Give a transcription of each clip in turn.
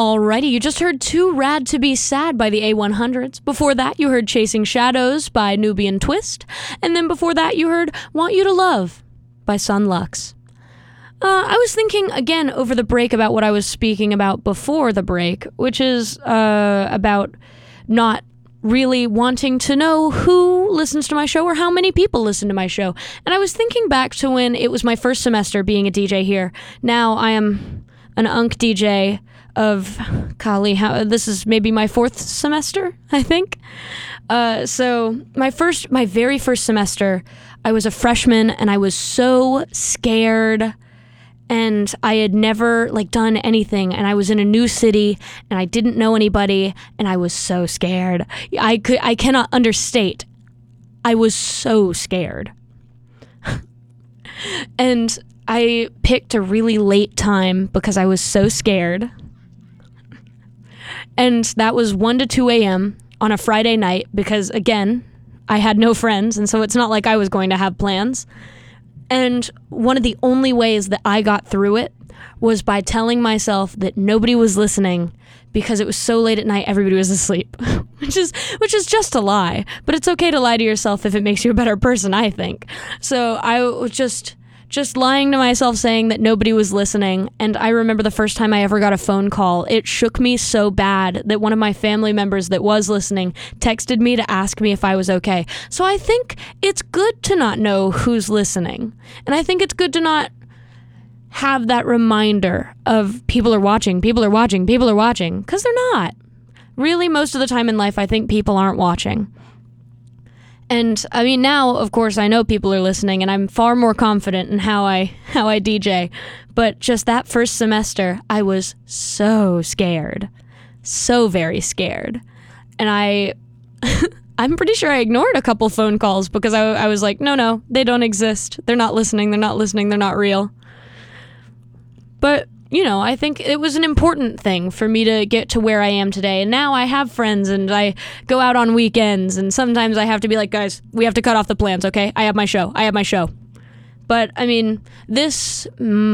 Alrighty, you just heard Too Rad to Be Sad by the A100s. Before that, you heard Chasing Shadows by Nubian Twist. And then before that, you heard Want You to Love by Sun Lux. I was thinking again over the break about what I was speaking about before the break, which is about not really wanting to know who listens to my show or how many people listen to my show. And I was thinking back to when it was my first semester being a DJ here. Now I am an UNC DJ of Kali. This is maybe my fourth semester, I think. So my very first semester, I was a freshman and I was so scared. And I had never done anything, and I was in a new city, and I didn't know anybody, and I was so scared. I cannot understate. I was so scared. And I picked a really late time because I was so scared. And that was 1 to 2 a.m. on a Friday night because, again, I had no friends, and so it's not like I was going to have plans. And one of the only ways that I got through it was by telling myself that nobody was listening because it was so late at night, everybody was asleep, which is just a lie. But it's okay to lie to yourself if it makes you a better person, I think. So I was just lying to myself saying that nobody was listening. And I remember the first time I ever got a phone call, it shook me so bad that one of my family members that was listening texted me to ask me if I was okay. So I think it's good to not know who's listening. And I think it's good to not have that reminder of people are watching, because they're not. Really, most of the time in life, I think people aren't watching. And I mean, now, of course, I know people are listening and I'm far more confident in how I DJ. But just that first semester, I was so scared. So very scared. And I'm pretty sure I ignored a couple phone calls because I was like, no, they don't exist. They're not listening. They're not real. But I think it was an important thing for me to get to where I am today. And now I have friends and I go out on weekends and sometimes I have to be like, guys, we have to cut off the plans, okay? I have my show. But, I mean, this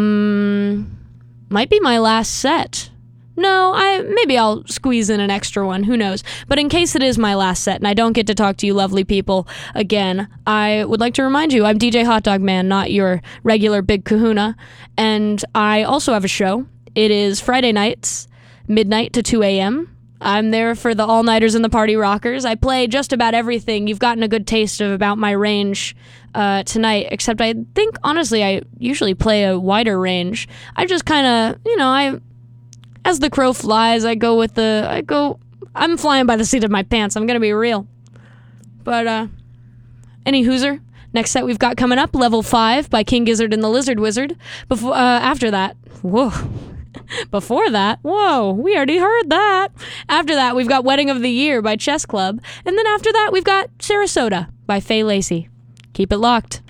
might be my last set. No, maybe I'll squeeze in an extra one. Who knows? But in case it is my last set and I don't get to talk to you lovely people again, I would like to remind you, I'm DJ Hot Dog Man, not your regular Big Kahuna. And I also have a show. It is Friday nights, midnight to 2 a.m. I'm there for the all-nighters and the party rockers. I play just about everything. You've gotten a good taste of about my range tonight, except I think, honestly, I usually play a wider range. I just kind of, as the crow flies, I'm flying by the seat of my pants. I'm going to be real. But, any hooser? Next set we've got coming up, Level 5 by King Gizzard and the Lizard Wizard. After that, before that, we already heard that. After that, we've got Wedding of the Year by Chess Club. And then after that, we've got Sarasota by Faye Lacey. Keep it locked.